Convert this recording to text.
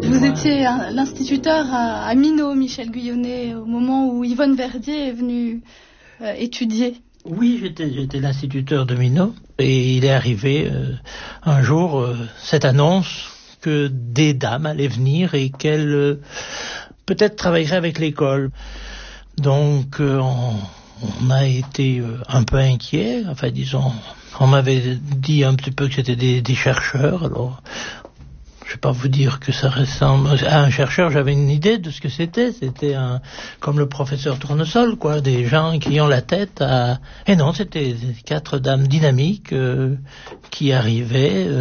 Vous étiez l'instituteur à Minot, Michel Guyonnet, au moment où Yvonne Verdier est venue étudier. Oui, j'étais l'instituteur de Minot, et il est arrivé un jour cette annonce que des dames allaient venir et qu'elles peut-être travailleraient avec l'école. Donc on a été un peu inquiets, enfin disons, on m'avait dit un petit peu que c'était des chercheurs, alors je vais pas vous dire que ça ressemble à un chercheur, j'avais une idée de ce que c'était comme le professeur Tournesol, quoi, des gens qui ont la tête à... Et non, c'était 4 dames dynamiques qui arrivaient...